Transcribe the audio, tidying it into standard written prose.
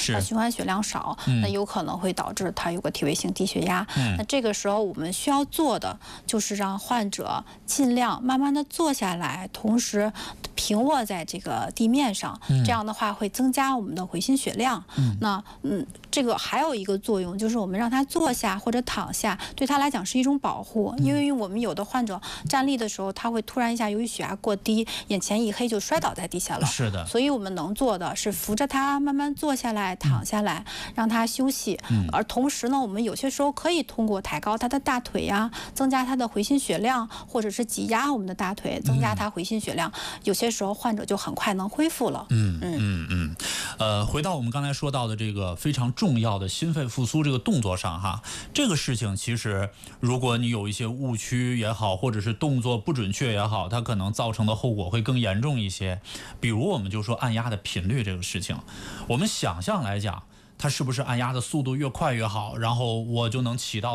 循环血量少，那有可能会导致他有个体位性低血压。那这个时候我们需要做的就是让患者尽量慢慢的坐下来，同时平卧在这个地面上，这样的话会增加我们的回心血量。那这个还有一个作用就是我们让他坐下或者躺下，对他来讲是一种保护，因为我们有的患者站立的时候，他会突然一下由于血压过低，眼前一黑就摔倒在地下了。 是的， 所以我们能做的是扶着他慢慢坐下来、躺下来，让他休息。而同时呢，我们有些时候可以通过抬高他的大腿呀，增加他的回心血量，或者是挤压我们的大腿，增加他回心血量。有些时候患者就很快能恢复了。 回到我们刚才说到的这个非常重要的心肺复苏这个动作上哈，这个事情其实如果你有一些误区也好，或者是动作不准确也好，它可能造成的后果会更严重一些。比如我们就说按压的频率这个事情，我们想象来讲，它是不是按压的速度越快越好，然后我就能起到